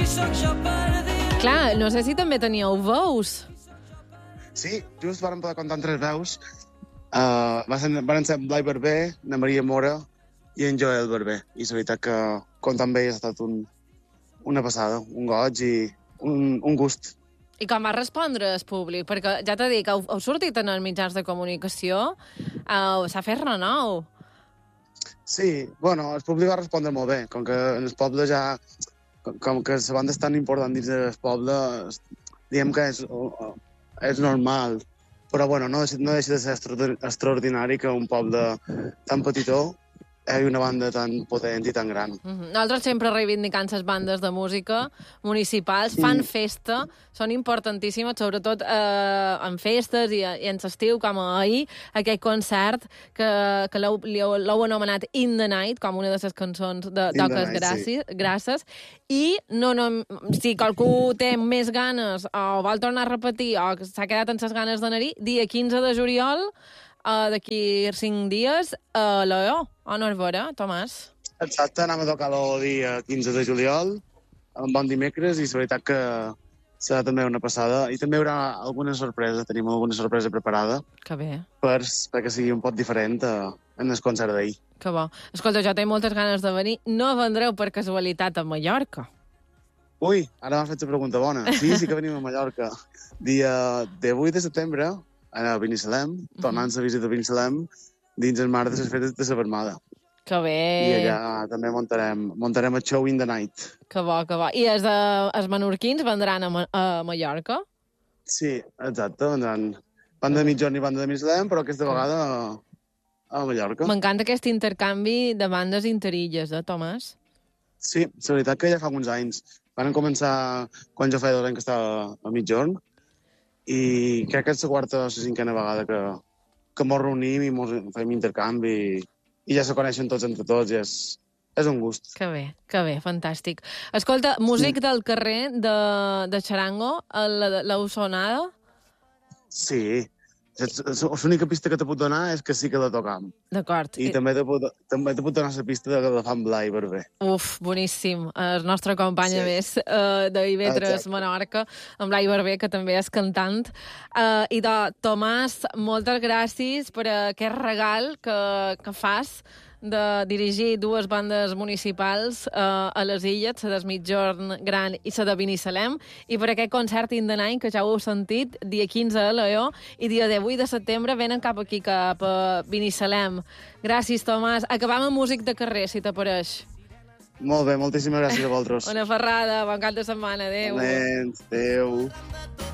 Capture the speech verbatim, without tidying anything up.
Clar, no sé si també teníeu veus. Sí, just vàrem poder comptar amb tres veus. Uh, va ser, van ser Blai Barber, na Maria Mora i en Joel Barber. I la veritat que comptar amb ell ha estat un, una passada, un goig i un, un gust. I com va respondre el públic? Perquè ja t'he dit que heu, heu sortit en els mitjans de comunicació, uh, s'ha fet renou. Sí, bueno, el públic va respondre molt bé, com que en el poble ja... Com, com que la banda és tan important dins del poble, diguem que és, és normal. Però, bueno, no deixa, no deixa de ser extraordinari que un poble tan petitó hi ha una banda tan potent i tan gran. Mm-hmm. Nosaltres sempre reivindicant les bandes de música municipals, fan mm. festa, són importantíssimes, sobretot eh, en festes i, i en l'estiu, com ahir, aquell concert que, que l'heu anomenat In the Night, com una de les cançons de Toques Gràcies, sí. Grasses, i no, no, si qualcú té més ganes o vol tornar a repetir o s'ha quedat amb les ganes d'anar-hi, dia quinze de juliol, Uh, d'aquí cinc dies, a uh, l'O, o no és vera, Tomàs? Exacte, anem a tocar l'O dia quinze de juliol, un bon dimecres, i la veritat que serà també una passada. I també hi haurà alguna sorpresa, tenim alguna sorpresa preparada. Que bé. Per, perquè sigui un poc diferent uh, en el concert d'ahir. Que bo. Escolta, jo tinc moltes ganes de venir. No vendreu per casualitat a Mallorca? Ui, ara m'has fet la pregunta bona. Sí, sí que venim a Mallorca. Dia divuit de setembre, a Binissalem, tornant la visita a Binissalem dins el marc de les fetes de la Vermada. Que bé! I allà també muntarem, muntarem el show In the Night. Que bo, que bo. I els, uh, els menorquins vendran a, Ma a Mallorca? Sí, exacte, vendran. Banda de mitjorn i banda de Binissalem, però aquesta vegada a, a Mallorca. M'encanta aquest intercanvi de bandes interilles, eh, Tomàs? Sí, la veritat que ja fa uns anys. Van començar quan jo feia dos anys que estava a mitjorn, i crec que és la quarta o la cinquena vegada que, que mos reunim i mos fem intercanvi i, i ja se coneixen tots entre tots i és, és un gust. Que bé, que bé, fantàstic. Escolta, músic sí. del carrer de, de Charango, l'heu sonada? Sí. L'única pista que te puc donar és que sí que la tocam. D'acord. I, I també te puc, també te puc donar la pista de que la fan Blai Barber. Uf, boníssim. El nostre company, sí. a més, uh, d'I V tres Menorca, en Blai Barber, que també és cantant. Uh, I de Tomàs, moltes gràcies per aquest regal que, que fas de dirigir dues bandes municipals uh, a les Illes, la de Migjorn Gran i la de Binissalem, i per aquest concert In the Night, que ja ho heu sentit, dia quinze a l'O, i dia divuit de setembre venen cap aquí, cap a Binissalem. Gràcies, Tomàs. Acabam amb músic de carrer, si t'apareix. Molt bé, moltíssimes gràcies a vosaltres. Una ferrada, bon cap de setmana, adéu. Adéu. Adéu.